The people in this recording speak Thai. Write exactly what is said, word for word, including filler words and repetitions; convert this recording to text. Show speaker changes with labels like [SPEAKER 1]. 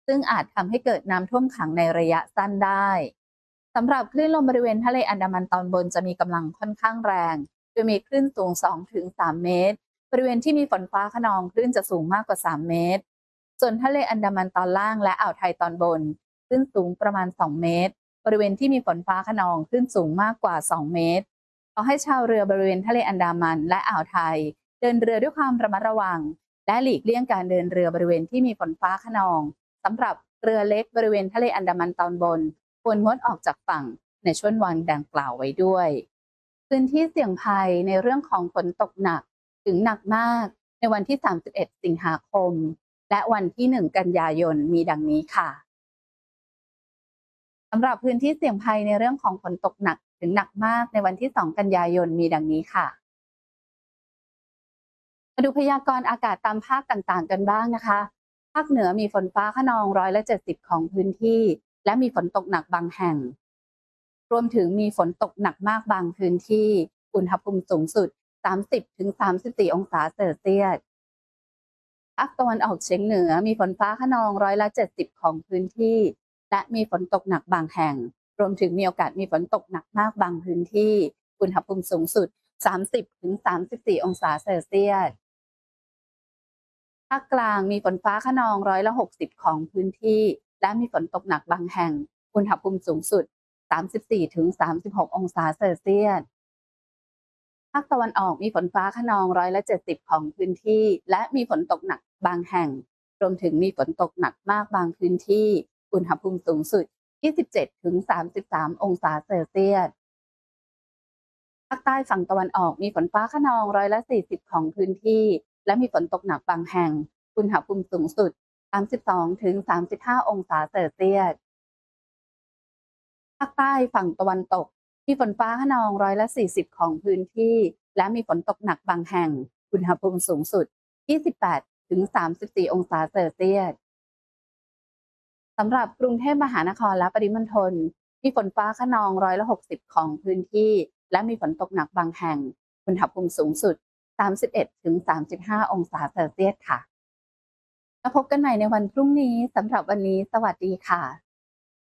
[SPEAKER 1] ซึ่งอาจทำให้เกิดน้ำท่วมขังในระยะสั้นได้สำหรับคลื่นลมบริเวณทะเลอันดามันตอนบนจะมีกำลังค่อนข้างแรงโดยมีคลื่นสูง สองถึงสาม เมตรบริเวณที่มีฝนฟ้าคะนองคลื่นจะสูงมากกว่า สาม เมตรส่วนทะเลอันดามันตอนล่างและอ่าวไทยตอนบนคลื่นสูงประมาณ สอง เมตรบริเวณที่มีฝนฟ้าคะนองคลื่นสูงมากกว่า สอง เมตรขอให้ชาวเรือบริเวณทะเลอันดามันและอ่าวไทยเดินเรือด้วยความระมัดระวังและหลีกเลี่ยงการเดินเรือบริเวณที่มีฝนฟ้าคะนองสำหรับเรือเล็กบริเวณทะเลอันดามันตอนบนควรงดออกจากฝั่งในช่วงวันดังกล่าวไว้ด้วยพื้นที่เสี่ยงภัยในเรื่องของฝนตกหนักถึงหนักมากในวันที่ สามสิบเอ็ด สิงหาคมและวันที่ หนึ่ง กันยายนมีดังนี้ค่ะสำหรับพื้นที่เสี่ยงภัยในเรื่องของฝนตกหนักถึงหนักมากในวันที่ สอง กันยายนมีดังนี้ค่ะมาดูพยากรณ์อากาศตามภาคต่างๆกันบ้างนะคะภาคเหนือมีฝนฟ้าคะนองร้อยละเจ็ดสิบของพื้นที่และมีฝนตกหนักบางแห่งรวมถึงมีฝนตกหนักมากบางพื้นที่อุณหภูมิสูงสุด สามสิบถึงสามสิบสี่ องศาเซลเซียสภาคตะวันออกเฉียงเหนือมีฝนฟ้าคะนองร้อยละเจ็ดสิบของพื้นที่และมีฝนตกหนักบางแห่งรวมถึงมีโอกาสมีฝนตกหนักมากบางพื้นที่อุณหภูมิสูงสุด สามสิบถึงสามสิบสี่ องศาเซลเซียสภาคกลางมีฝนฟ้าคะนองร้อยละหกสิบของพื้นที่และมีฝนตกหนักบางแห่งอุณหภูมิสูงสุด สามสิบสี่ถึงสามสิบหก องศาเซลเซียสภาคตะวันออกมีฝนฟ้าคะนองร้อยละเจ็ดสิบของพื้นที่และมีฝนตกหนักบางแห่งรวมถึงมีฝนตกหนักมากบางพื้นที่อุณหภูมิสูงสุด ยี่สิบเจ็ดถึงสามสิบสาม องศาเซลเซียสภาคใต้ฝั่งตะวันออกมีฝนฟ้าคะนองร้อยละสี่สิบของพื้นที่และมีฝนตกหนักบางแห่งอุณหภูมิสูงสุด สามสิบสองถึงสามสิบห้า องศาเซลเซียสภาคใต้ฝั่งตะวันตกมีฝนฟ้าคะนองร้อยละสี่สิบของพื้นที่และมีฝนตกหนักบางแห่งอุณหภูมิสูงสุด ยี่สิบแปดถึงสามสิบสี่ องศาเซลเซียสสำหรับกรุงเทพมหานครและปริมณฑลมีฝนฟ้าคะนองร้อยละหกสิบของพื้นที่และมีฝนตกหนักบางแห่งอุณหภูมิสูงสุด สามสิบเอ็ดถึงสามสิบห้า องศาเซลเซียสค่ะแล้วพบกันใหม่ในวันพรุ่งนี้สำหรับวันนี้สวัสดีค่ะ